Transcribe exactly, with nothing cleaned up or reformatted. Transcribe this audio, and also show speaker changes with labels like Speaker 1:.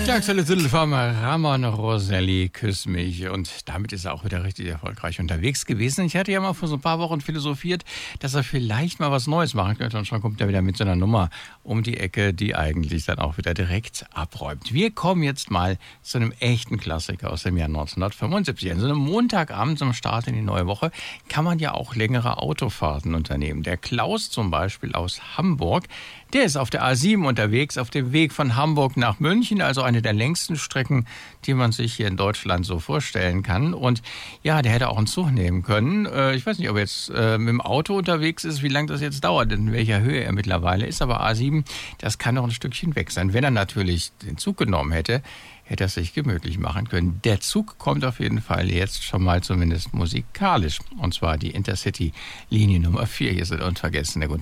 Speaker 1: Der aktuelle Titel vom Ramon Roselli, Küss mich. Und damit ist er auch wieder richtig erfolgreich unterwegs gewesen. Ich hatte ja mal vor so ein paar Wochen philosophiert, dass er vielleicht mal was Neues machen könnte. Und schon kommt er wieder mit so einer Nummer um die Ecke, die eigentlich dann auch wieder direkt abräumt. Wir kommen jetzt mal zu einem echten Klassiker aus dem Jahr neunzehnhundertfünfundsiebzig. An so einem Montagabend zum Start in die neue Woche kann man ja auch längere Autofahrten unternehmen. Der Klaus zum Beispiel aus Hamburg, der ist auf der A sieben unterwegs, auf dem Weg von Hamburg nach München, also eine der längsten Strecken, die man sich hier in Deutschland so vorstellen kann. Und ja, der hätte auch einen Zug nehmen können. Ich weiß nicht, ob er jetzt äh, mit dem Auto unterwegs ist, wie lange das jetzt dauert, in welcher Höhe er mittlerweile ist. Aber A sieben, das kann noch ein Stückchen weg sein. Wenn er natürlich den Zug genommen hätte, hätte er sich gemütlich machen können. Der Zug kommt auf jeden Fall jetzt schon mal zumindest musikalisch. Und zwar die Intercity-Linie Nummer vier. Hier sind unvergessen der